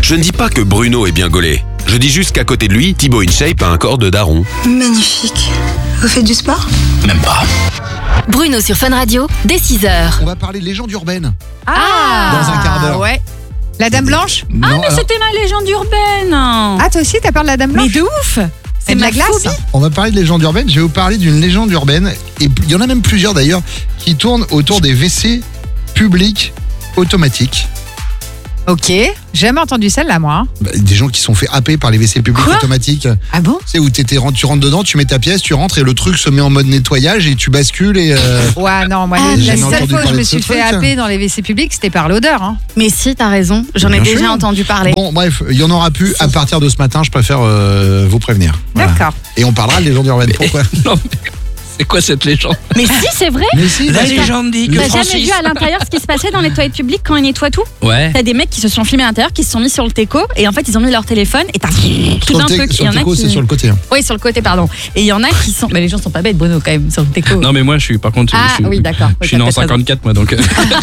Je ne dis pas que Bruno est bien gaulé. Je dis juste qu'à côté de lui, Thibaut InShape a un corps de daron. Magnifique. Vous faites du sport ? Même pas. Bruno sur Fun Radio, dès 6h. On va parler de légendes urbaines. Dans un quart d'heure. Ouais. La Dame Blanche ? Non, alors, C'était ma légende urbaine. Ah, toi aussi, t'as peur de la Dame Mais Blanche ? de ouf. C'est de la glace. phobie. on va parler de légendes urbaines. Je vais vous parler d'une légende urbaine. Et il y en a même plusieurs d'ailleurs qui tournent autour des WC publics automatiques. Ok, jamais entendu celle-là, moi. Des gens qui sont fait happer par les WC publics Quoi ? automatiques. Ah bon ? Tu sais, où tu rentres dedans, tu mets ta pièce, tu rentres et le truc se met en mode nettoyage et tu bascules et... Ouais, non, moi, j'ai la jamais seule entendu fois où je parler me de ce suis fait truc. happer dans les WC publics, c'était par l'odeur. Hein. Mais si, t'as raison. J'en ai Bien déjà sûr. entendu parler. Bon, bref, il y en aura plus à partir de ce matin, je préfère vous prévenir. Voilà. D'accord. Et on parlera de légendes urbaines. Pourquoi ? Non, mais c'est quoi cette légende? Mais si, c'est vrai. Mais si, La vas-y. légende dit que T'as jamais Francis... vu à l'intérieur ce qui se passait dans les toilettes publiques quand ils nettoient tout ? Ouais. T'as des mecs qui se sont filmés à l'intérieur, qui se sont mis sur le teco et en fait ils ont mis leur téléphone et t'as tout Sur un le truc. sur Il y le en a teco, qui... c'est sur le côté. Hein. Oui, sur le côté, pardon. Et il y en a qui sont. Mais les gens sont pas bêtes, Bruno, quand même, sur le teco. Non mais moi je suis par contre Ah je suis, oui, d'accord. je suis né en 54 moi donc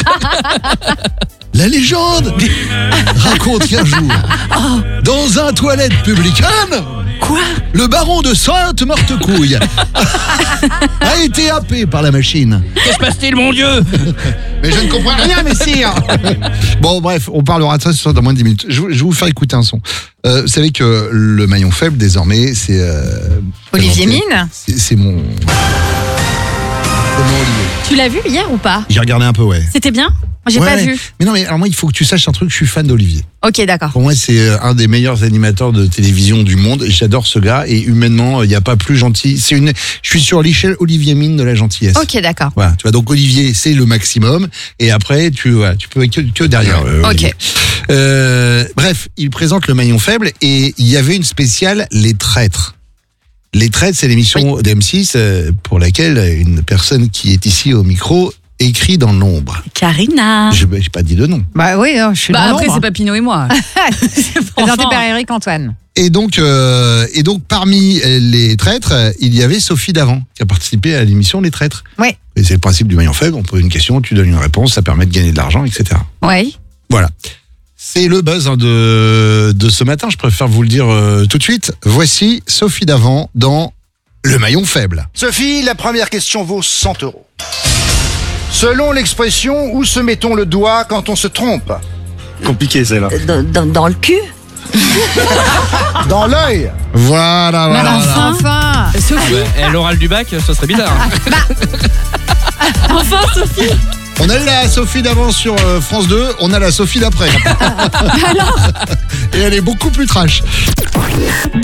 La légende raconte qu'un jour, dans un toilette publicaine, Quoi ? le baron de Sainte-Morte-Couille a été happé par la machine. que se passe-t-il mon Dieu? Mais je ne comprends rien, messire. Bon, bref, on parlera de ça ce soir dans moins de 10 minutes. Je vais vous faire écouter un son. Vous savez que le maillon faible, désormais, c'est... Olivier présenté. Mine ? C'est mon... C'est mon Olivier. Tu l'as vu hier ou pas ? J'ai regardé un peu, ouais. C'était bien ? J'ai Ouais, pas ouais. vu. Mais non, mais alors moi, il faut que tu saches un truc, je suis fan d'Olivier. Ok, d'accord. Pour moi, c'est un des meilleurs animateurs de télévision du monde. J'adore ce gars et humainement, il n'y a pas plus gentil. Je suis sur l'échelle Olivier Mine de la gentillesse. Ok, d'accord. Voilà, tu vois, donc Olivier, c'est le maximum. Et après, tu peux que derrière. Olivier. Bref, il présente le maillon faible et il y avait une spéciale Les Traîtres. Les Traîtres, c'est l'émission d'M6 pour laquelle une personne qui est ici au micro écrit dans l'ombre. Karina. Je n'ai pas dit de nom. Bah oui, je suis dans Après, l'ombre. c'est pas Pinot et moi. Présenté par Eric Antoine. Et donc, parmi les traîtres, il y avait Sophie Davant qui a participé à l'émission Les Traîtres. Ouais. Et c'est le principe du maillon faible. On pose une question, tu donnes une réponse, ça permet de gagner de l'argent, etc. Oui. Voilà. C'est le buzz de ce matin. Je préfère vous le dire tout de suite. Voici Sophie Davant dans Le maillon faible. Sophie, la première question vaut 100 €. Selon l'expression, où se met-on le doigt quand on se trompe ? compliqué celle-là. Dans le cul ? Dans l'œil. Voilà. Enfin Et l'oral du bac, ça serait bizarre. Enfin, Sophie. On a eu la Sophie d'avant sur France 2, on a la Sophie d'après. Et elle est beaucoup plus trash.